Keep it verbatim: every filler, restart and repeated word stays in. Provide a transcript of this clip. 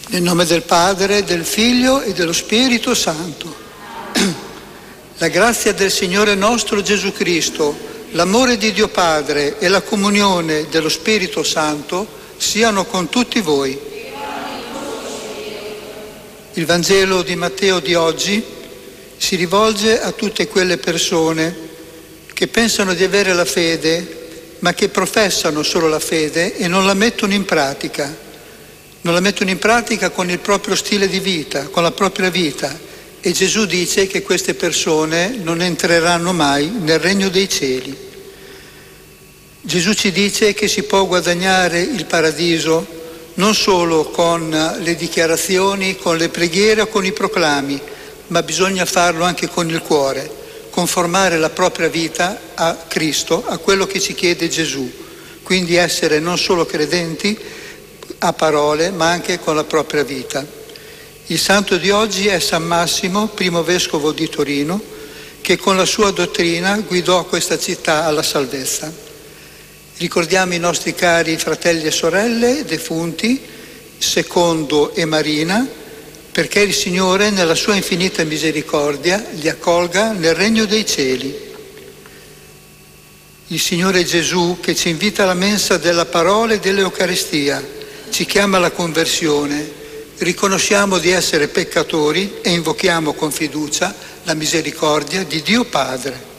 Nel nome del Padre, del Figlio e dello Spirito Santo. La grazia del Signore nostro Gesù Cristo, l'amore di Dio Padre e la comunione dello Spirito Santo siano con tutti voi. Il Vangelo di Matteo di oggi si rivolge a tutte quelle persone che pensano di avere la fede, ma che professano solo la fede e non la mettono in pratica. Non la mettono in pratica con il proprio stile di vita, con la propria vita. E Gesù dice che queste persone non entreranno mai nel regno dei cieli. Gesù ci dice che si può guadagnare il paradiso non solo con le dichiarazioni, con le preghiere o con i proclami, ma bisogna farlo anche con il cuore, conformare la propria vita a Cristo, a quello che ci chiede Gesù. Quindi essere non solo credenti a parole, ma anche con la propria vita. Il santo di oggi è San Massimo, primo vescovo di Torino, che con la sua dottrina guidò questa città alla salvezza. Ricordiamo i nostri cari fratelli e sorelle defunti, Secondo e Marina, perché il Signore, nella sua infinita misericordia, li accolga nel regno dei cieli. Il Signore Gesù, che ci invita alla mensa della parola e dell'Eucaristia, ci chiama alla conversione, riconosciamo di essere peccatori e invochiamo con fiducia la misericordia di Dio Padre.